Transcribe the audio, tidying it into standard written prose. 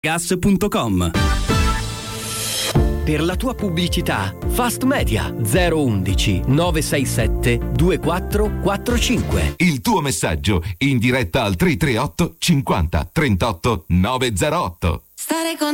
gas.com. Per la tua pubblicità, Fast Media 011 967 2445. Il tuo messaggio in diretta al 338 50 38 908. Stare con